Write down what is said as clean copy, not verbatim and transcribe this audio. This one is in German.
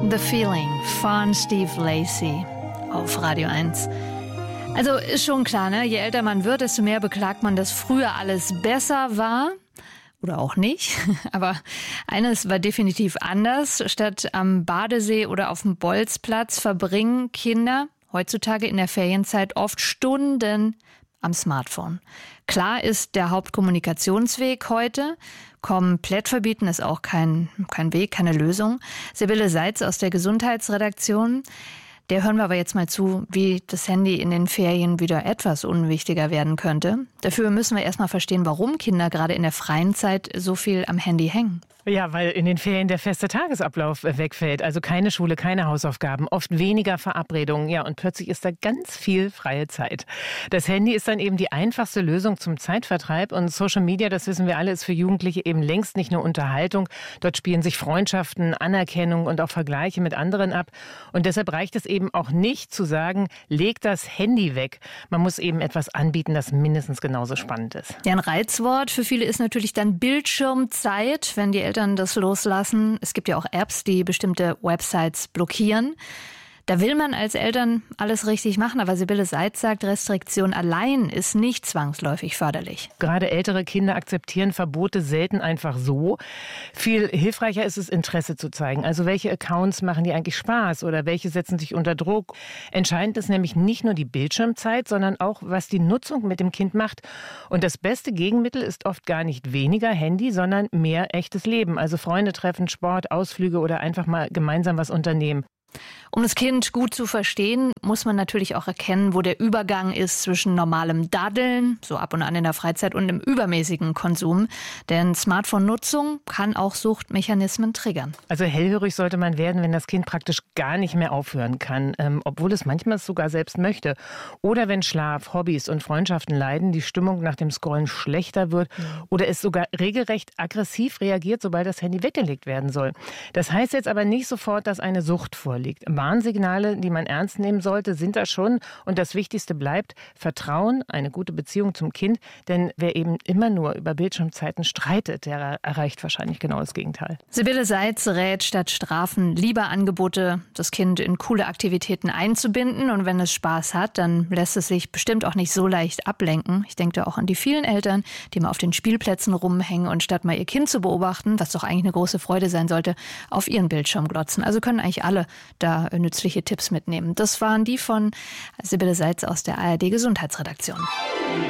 The Feeling von Steve Lacy auf Radio 1. Also ist schon klar, ne? Je älter man wird, desto mehr beklagt man, dass früher alles besser war. Oder auch nicht. Aber eines war definitiv anders. Statt am Badesee oder auf dem Bolzplatz verbringen Kinder heutzutage in der Ferienzeit oft Stunden am Smartphone. Klar ist der Hauptkommunikationsweg heute. Komplett verbieten ist auch kein Weg, keine Lösung. Sibylle Seitz aus der Gesundheitsredaktion. Der hören wir aber jetzt mal zu, wie das Handy in den Ferien wieder etwas unwichtiger werden könnte. Dafür müssen wir erstmal verstehen, warum Kinder gerade in der freien Zeit so viel am Handy hängen. Ja, weil in den Ferien der feste Tagesablauf wegfällt. Also keine Schule, keine Hausaufgaben, oft weniger Verabredungen. Ja, und plötzlich ist da ganz viel freie Zeit. Das Handy ist dann eben die einfachste Lösung zum Zeitvertreib. Und Social Media, das wissen wir alle, ist für Jugendliche eben längst nicht nur Unterhaltung. Dort spielen sich Freundschaften, Anerkennung und auch Vergleiche mit anderen ab. Und deshalb reicht es eben auch nicht zu sagen, leg das Handy weg. Man muss eben etwas anbieten, das mindestens genauso spannend ist. Ja, ein Reizwort für viele ist natürlich dann Bildschirmzeit, wenn die Eltern das loslassen. Es gibt ja auch Apps, die bestimmte Websites blockieren. Da will man als Eltern alles richtig machen, aber Sibylle Seitz sagt, Restriktion allein ist nicht zwangsläufig förderlich. Gerade ältere Kinder akzeptieren Verbote selten einfach so. Viel hilfreicher ist es, Interesse zu zeigen. Also welche Accounts machen dir eigentlich Spaß oder welche setzen sich unter Druck? Entscheidend ist nämlich nicht nur die Bildschirmzeit, sondern auch, was die Nutzung mit dem Kind macht. Und das beste Gegenmittel ist oft gar nicht weniger Handy, sondern mehr echtes Leben. Also Freunde treffen, Sport, Ausflüge oder einfach mal gemeinsam was unternehmen. Um das Kind gut zu verstehen, muss man natürlich auch erkennen, wo der Übergang ist zwischen normalem Daddeln, so ab und an in der Freizeit, und dem übermäßigen Konsum. Denn Smartphone-Nutzung kann auch Suchtmechanismen triggern. Also hellhörig sollte man werden, wenn das Kind praktisch gar nicht mehr aufhören kann, obwohl es manchmal sogar selbst möchte. Oder wenn Schlaf, Hobbys und Freundschaften leiden, die Stimmung nach dem Scrollen schlechter wird oder es sogar regelrecht aggressiv reagiert, sobald das Handy weggelegt werden soll. Das heißt jetzt aber nicht sofort, dass eine Sucht vorliegt. Warnsignale, die man ernst nehmen sollte, sind da schon. Und das Wichtigste bleibt Vertrauen, eine gute Beziehung zum Kind. Denn wer eben immer nur über Bildschirmzeiten streitet, der erreicht wahrscheinlich genau das Gegenteil. Sibylle Seitz rät, statt Strafen lieber Angebote, das Kind in coole Aktivitäten einzubinden. Und wenn es Spaß hat, dann lässt es sich bestimmt auch nicht so leicht ablenken. Ich denke da auch an die vielen Eltern, die mal auf den Spielplätzen rumhängen und statt mal ihr Kind zu beobachten, was doch eigentlich eine große Freude sein sollte, auf ihren Bildschirm glotzen. Also können eigentlich alle da nützliche Tipps mitnehmen. Das waren die von Sibylle Seitz aus der ARD Gesundheitsredaktion.